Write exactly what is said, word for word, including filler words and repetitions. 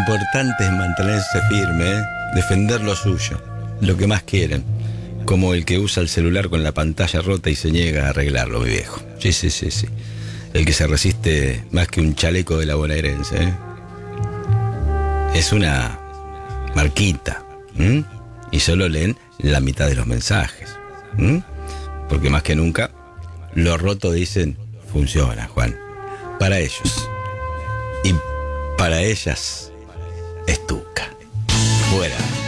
importante es mantenerse firme, ¿eh? Defender lo suyo, lo que más quieren. Como el que usa el celular con la pantalla rota y se niega a arreglarlo, mi viejo. Sí, sí, sí, sí. El que se resiste más que un chaleco de la bonaerense, ¿eh? Es una marquita, ¿m? Y solo leen la mitad de los mensajes, ¿m? Porque más que nunca, lo roto, dicen, funciona, Juan. Para ellos. Y para ellas, estuca. Fuera.